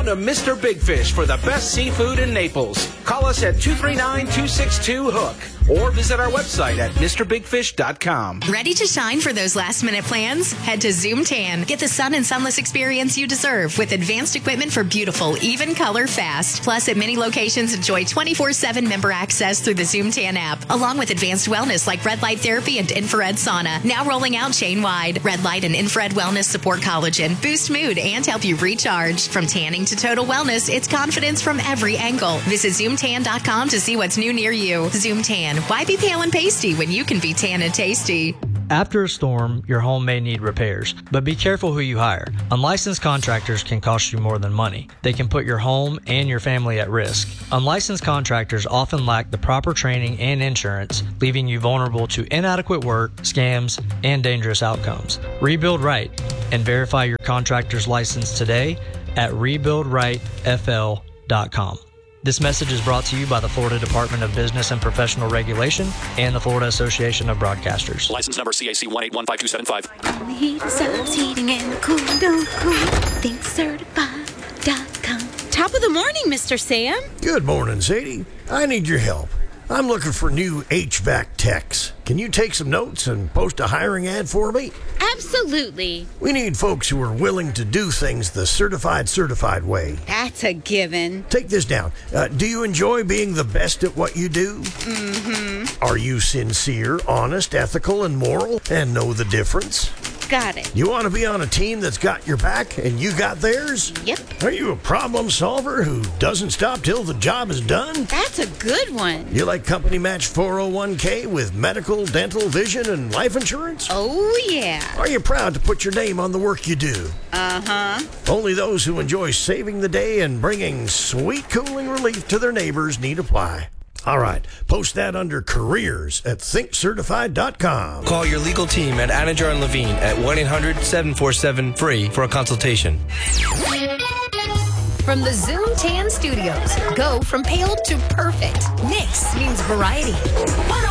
to Mr. Big Fish for the best seafood in Naples. Call us at 239-262-HOOK or visit our website at MrBigFish.com. Ready to shine for those last-minute plans? Head to Zoom Tan. Get the sun and sunless experience you deserve with advanced equipment for beautiful, even color fast. Plus, at many locations, enjoy 24/7 member access through the Zoom Tan app, along with advanced wellness like red light therapy and infrared sauna. Now rolling out chain-wide. Red light and infrared wellness support collagen, boost mood, and help you recharge. From tanning to total wellness, it's confidence from every angle. Visit ZoomTan.com to see what's new near you. Zoom Tan. Why be pale and pasty when you can be tan and tasty? After a storm, your home may need repairs, but be careful who you hire. Unlicensed contractors can cost you more than money. They can put your home and your family at risk. Unlicensed contractors often lack the proper training and insurance, leaving you vulnerable to inadequate work, scams, and dangerous outcomes. Rebuild right and verify your contractor's license today at rebuildrightfl.com. This message is brought to you by the Florida Department of Business and Professional Regulation and the Florida Association of Broadcasters. License number CAC 1815275. Heat subs, heating and cool, don't cool. ThinkCertified.com. Top of the morning, Mr. Sam. Good morning, Sadie. I need your help. I'm looking for new HVAC techs. Can you take some notes and post a hiring ad for me? Absolutely. We need folks who are willing to do things the certified way. That's a given. Take this down. Do you enjoy being the best at what you do? Mm-hmm. Are you sincere, honest, ethical, and moral, and know the difference? Got it. You want to be on a team that's got your back and you got theirs? Yep. Are you a problem solver who doesn't stop till the job is done? That's a good one. You like company match 401k with medical, dental, vision, and life insurance? Oh, yeah. Are you proud to put your name on the work you do? Uh-huh. Only those who enjoy saving the day and bringing sweet cooling relief to their neighbors need apply. All right, post that under careers at thinkcertified.com. Call your legal team at Anajar and Levine at 1-800-747-FREE for a consultation. From the Zoom Tan Studios, go from pale to perfect. Mix means variety.